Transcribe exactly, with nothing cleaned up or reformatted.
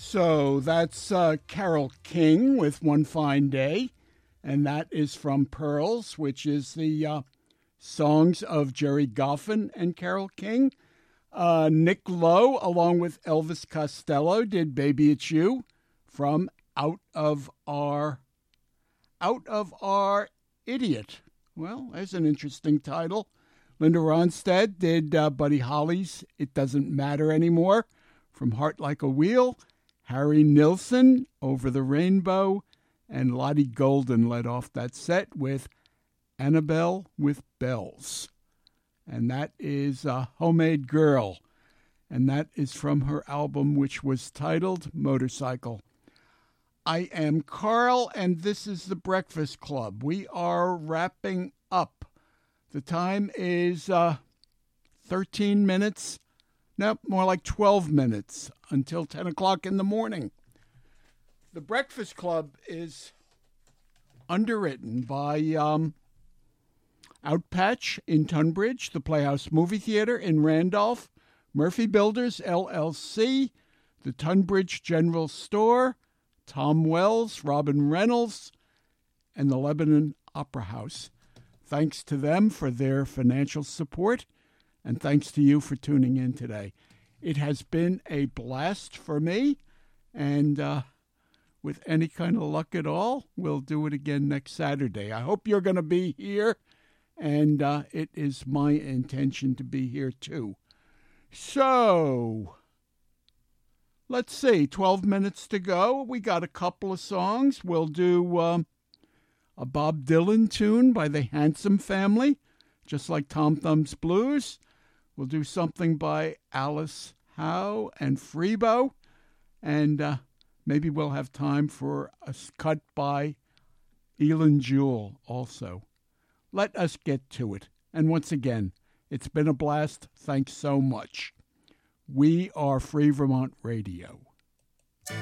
So that's uh, Carole King with One Fine Day, and that is from Pearls, which is the uh, songs of Gerry Goffin and Carole King. Uh, Nick Lowe, along with Elvis Costello, did Baby It's You from Out of Our Out of Our Idiot. Well, there's an interesting title. Linda Ronstadt did uh, Buddy Holly's It Doesn't Matter Anymore from Heart Like a Wheel. Harry Nilsson, Over the Rainbow, and Lottie Golden led off that set with Annabelle with Bells. And that is a Homemade Girl. And that is from her album, which was titled Motorcycle. I am Carl, and this is The Breakfast Club. We are wrapping up. The time is uh, thirteen minutes. No, more like twelve minutes until ten o'clock in the morning. The Breakfast Club is underwritten by um, Outpatch in Tunbridge, the Playhouse Movie Theater in Randolph, Murphy Builders, L L C, the Tunbridge General Store, Tom Wells, Robin Reynolds, and the Lebanon Opera House. Thanks to them for their financial support. And thanks to you for tuning in today. It has been a blast for me, and uh, with any kind of luck at all, we'll do it again next Saturday. I hope you're going to be here, and uh, it is my intention to be here too. So, let's see, twelve minutes to go. We got a couple of songs. We'll do um, a Bob Dylan tune by the Handsome Family, just like Tom Thumb's Blues. We'll do something by Alice Howe and Freebo, and uh, maybe we'll have time for a cut by Elin Jewell also. Let us get to it. And once again, it's been a blast. Thanks so much. We are Free Vermont Radio.